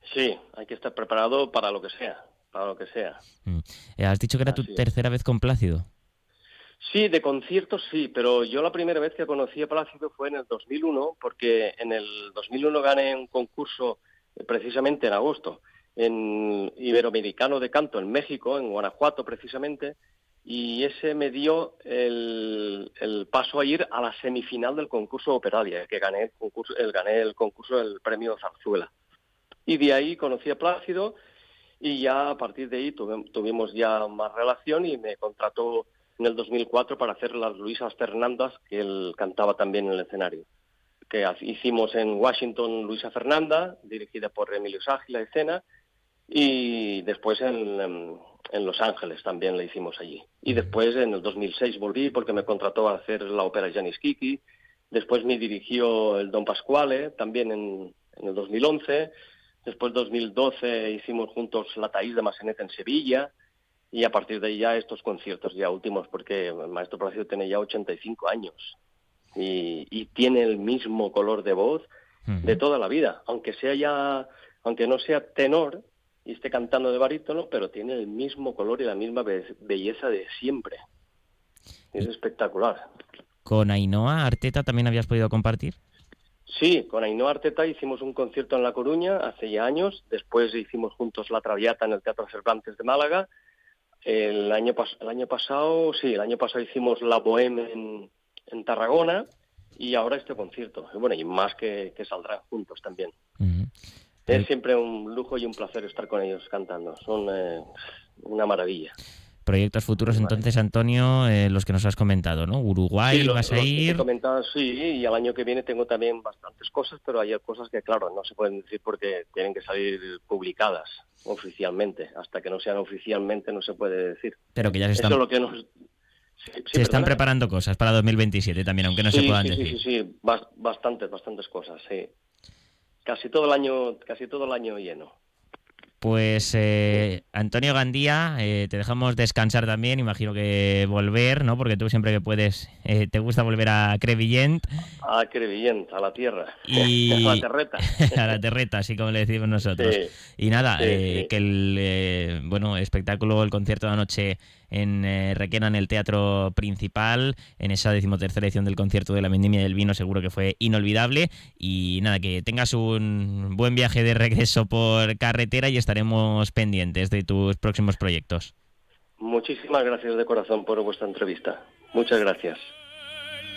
Sí, hay que estar preparado para lo que sea, para lo que sea. Mm. Has dicho que era tu Así es. tercera vez con Plácido. Sí, de conciertos sí, pero yo la primera vez que conocí a Plácido fue en el 2001, porque en el 2001 gané un concurso precisamente en agosto, en Iberoamericano de Canto en México, en Guanajuato precisamente, y ese me dio el paso a ir a la semifinal del concurso Operalia, que gané el concurso del premio Zarzuela. Y de ahí conocí a Plácido y ya a partir de ahí tuvimos ya más relación y me contrató en el 2004 para hacer las Luisas Fernandas, que él cantaba también en el escenario. Hicimos en Washington Luisa Fernanda, dirigida por Emilio Sagi, la escena, y después en Los Ángeles también la hicimos allí. Y después en el 2006 volví porque me contrató a hacer la ópera Janis Kiki. Después me dirigió el Don Pasquale, también en el 2011. Después 2012 hicimos juntos La Taís de Massenet en Sevilla. Y a partir de ahí ya estos conciertos ya últimos, porque el maestro Plácido tiene ya 85 años y tiene el mismo color de voz de Ujú. toda la vida, aunque no sea tenor y esté cantando de barítono, pero tiene el mismo color y la misma belleza de siempre. Es ¿Y espectacular. con Ainhoa Arteta también habías podido compartir? Sí, con Ainhoa Arteta hicimos un concierto en La Coruña hace ya años, después hicimos juntos La Traviata en el Teatro Cervantes de Málaga. El año pasado hicimos La Bohème en Tarragona y ahora este concierto. Y bueno, y más que saldrán juntos también. Ujú. Es Proye- siempre un lujo y un placer estar con ellos cantando. Son una maravilla, Proyectos futuros una entonces, maravilla. Antonio, los que nos has comentado, ¿no? Sí, Uruguay vas a los que te he ir. comentado, sí, y el año que viene tengo también bastantes cosas, pero hay cosas que, claro, no se pueden decir porque tienen que salir publicadas oficialmente. Hasta que no sean oficialmente no se puede decir. Pero que ya Eso es lo que nos... Sí, sí, se están perdona. preparando cosas para 2027 también, aunque no se Sí, puedan sí, sí, decir. sí, sí, bastantes cosas, sí. Casi todo el año lleno. Pues Sí. Antonio Gandía, te dejamos descansar también, imagino que volver, ¿no? Porque tú siempre que puedes te gusta volver a Crevillent Ah, qué bien, a la tierra, a la y terreta. a la terreta, así como le decimos nosotros. Sí, Y nada, sí, sí. que el bueno espectáculo, el concierto de la noche en Requena, en el teatro principal, en esa 13ª edición del concierto de la Vendimia del Vino, seguro que fue inolvidable. Y nada, que tengas un buen viaje de regreso por carretera y estaremos pendientes de tus próximos proyectos. Muchísimas gracias de corazón por vuestra entrevista. Muchas gracias.